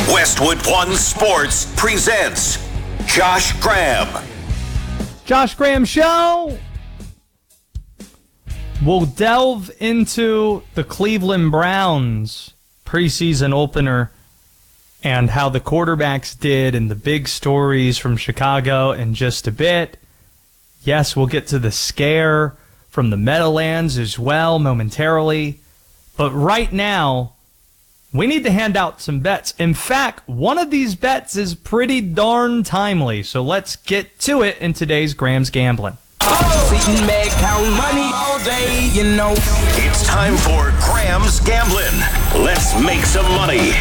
Westwood One Sports presents Josh Graham. Josh Graham Show. We'll delve into the Cleveland Browns preseason opener and how the quarterbacks did and the big stories from Chicago in just a bit. Yes, we'll get to the scare from the Meadowlands as well momentarily. But right now, we need to hand out some bets. In fact, one of these bets is pretty darn timely. So let's get to it in today's Graham's Gambling. Sitting back, count money all day, you know. It's time for Graham's Gambling. Let's make some money.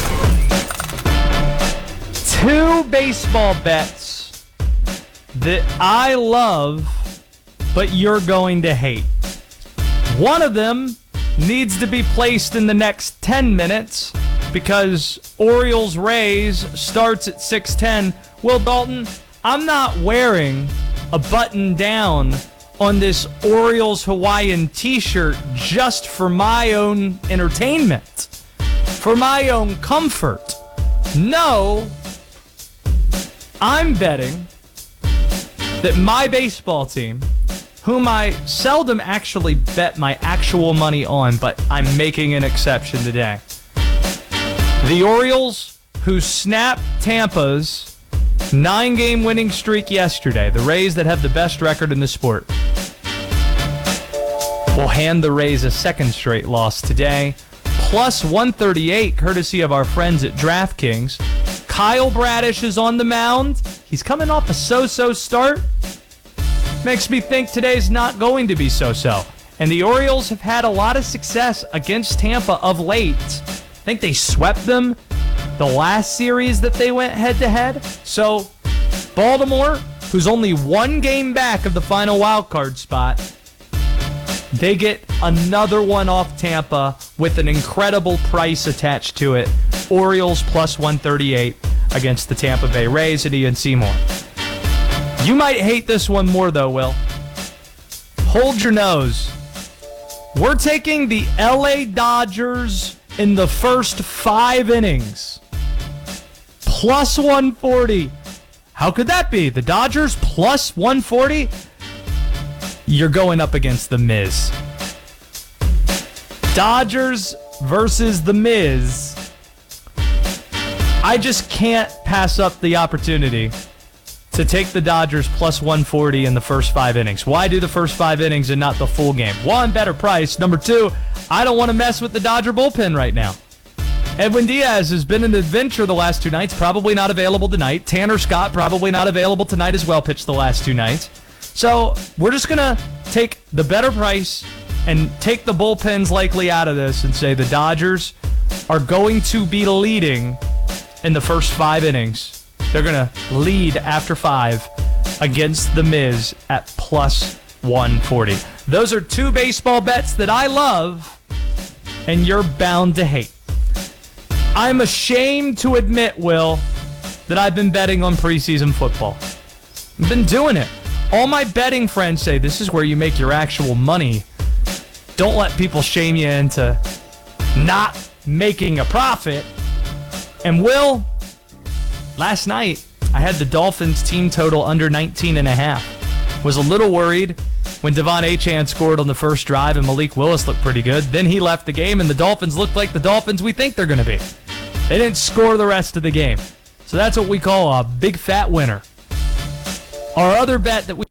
Two baseball bets that I love, but you're going to hate. One of them needs to be placed in the next 10 minutes because Orioles-Rays starts at 6:10. Will Dalton, I'm not wearing a button down on this Orioles Hawaiian t-shirt just for my own entertainment, for my own comfort. No, I'm betting that my baseball team, whom I seldom actually bet my actual money on, but I'm making an exception today. The Orioles, who snapped Tampa's 9-game winning streak yesterday, the Rays that have the best record in the sport, will hand the Rays a second straight loss today. Plus 138, courtesy of our friends at DraftKings. Kyle Bradish is on the mound. He's coming off a so-so start. Makes me think today's not going to be so-so. And the Orioles have had a lot of success against Tampa of late. I think they swept them the last series that they went head-to-head. So Baltimore, who's only one game back of the final wild card spot, they get another one off Tampa with an incredible price attached to it. Orioles plus 138 against the Tampa Bay Rays at Ian Seymour. You might hate this one more, though, Will. Hold your nose. We're taking the LA Dodgers in the first 5 innings. Plus 140. How could that be? The Dodgers plus 140? You're going up against the Miz. Dodgers versus the Miz. I just can't pass up the opportunity to take the Dodgers plus 140 in the first 5 innings. Why do the first 5 innings and not the full game? One, better price. Number two, I don't want to mess with the Dodger bullpen right now. Edwin Diaz has been an adventure the last 2 nights, probably not available tonight. Tanner Scott probably not available tonight as well, pitched the last 2 nights. So we're just going to take the better price and take the bullpens likely out of this and say the Dodgers are going to be leading in the first 5 innings. They're going to lead after 5 against the Miz at plus 140. Those are 2 baseball bets that I love, and you're bound to hate. I'm ashamed to admit, Will, that I've been betting on preseason football. I've been doing it. All my betting friends say this is where you make your actual money. Don't let people shame you into not making a profit. And Will, last night, I had the Dolphins team total under 19.5. Was a little worried when Devon Achane scored on the first drive and Malik Willis looked pretty good. Then he left the game and the Dolphins looked like the Dolphins we think they're going to be. They didn't score the rest of the game. So that's what we call a big fat winner. Our other bet that we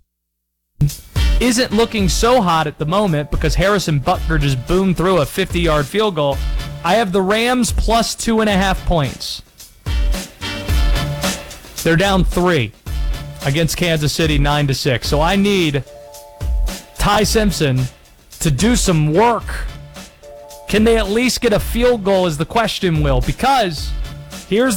isn't looking so hot at the moment because Harrison Butker just boomed through a 50-yard field goal. I have the Rams plus 2.5 points. They're down 3 against Kansas City 9-6. So I need Ty Simpson to do some work. Can they at least get a field goal is the question, Will? Because here's